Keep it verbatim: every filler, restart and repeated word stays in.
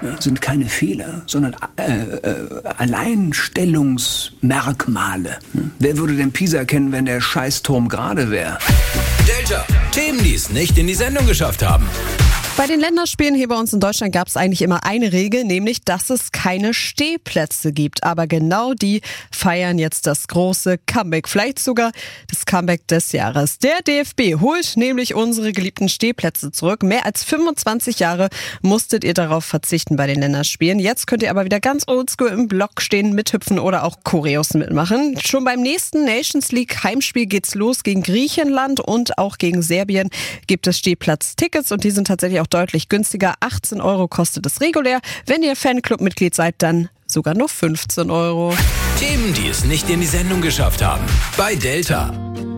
sind keine Fehler, sondern äh, äh, Alleinstellungsmerkmale. Wer würde denn Pisa kennen, wenn der Scheißturm gerade wäre? Delta, Themen, die es nicht in die Sendung geschafft haben. Bei den Länderspielen hier bei uns in Deutschland gab es eigentlich immer eine Regel, nämlich, dass es keine Stehplätze gibt. Aber genau die feiern jetzt das große Comeback, vielleicht sogar das Comeback des Jahres. Der D F B holt nämlich unsere geliebten Stehplätze zurück. Mehr als fünfundzwanzig Jahre musstet ihr darauf verzichten bei den Länderspielen. Jetzt könnt ihr aber wieder ganz oldschool im Block stehen, mithüpfen oder auch Choreos mitmachen. Schon beim nächsten Nations League Heimspiel geht's los gegen Griechenland und auch gegen Serbien gibt es Stehplatztickets und die sind tatsächlich auch deutlich günstiger. achtzehn Euro kostet es regulär. Wenn ihr Fanclub-Mitglied seid, dann sogar nur fünfzehn Euro. Themen, die es nicht in die Sendung geschafft haben. Bei Delta.